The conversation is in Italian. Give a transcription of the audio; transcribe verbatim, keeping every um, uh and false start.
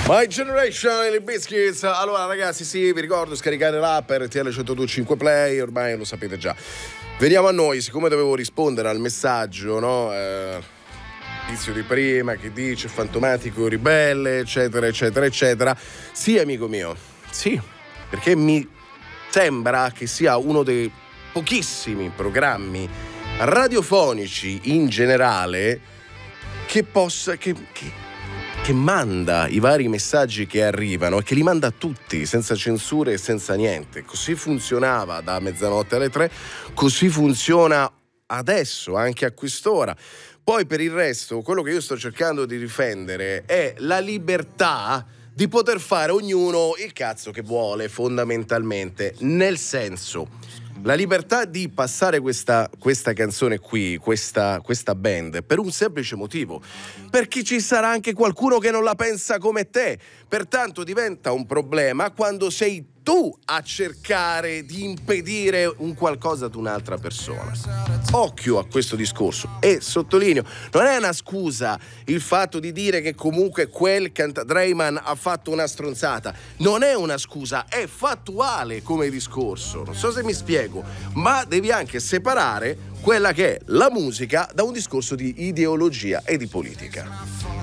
My Generation, i Biscuits. Allora ragazzi, sì, vi ricordo scaricare l'app R T L centodue e cinque Play, ormai lo sapete già. Veniamo a noi, siccome dovevo rispondere al messaggio, no? Eh, tizio di prima che dice fantomatico ribelle, eccetera, eccetera, eccetera. Sì, amico mio, sì, perché mi sembra che sia uno dei pochissimi programmi radiofonici in generale che possa... che, che che manda i vari messaggi che arrivano e che li manda a tutti, senza censure e senza niente. Così funzionava da mezzanotte alle tre, così funziona adesso, anche a quest'ora. Poi per il resto, quello che io sto cercando di difendere è la libertà di poter fare ognuno il cazzo che vuole, fondamentalmente, nel senso... La libertà di passare questa, questa canzone qui, questa, questa band, per un semplice motivo. Perché ci sarà anche qualcuno che non la pensa come te. Pertanto diventa un problema quando sei tu a cercare di impedire un qualcosa ad un'altra persona. Occhio a questo discorso. E sottolineo, non è una scusa il fatto di dire che comunque quel canta- Drayman ha fatto una stronzata. Non è una scusa, è fattuale come discorso. Non so se mi spiego, ma devi anche separare quella che è la musica da un discorso di ideologia e di politica.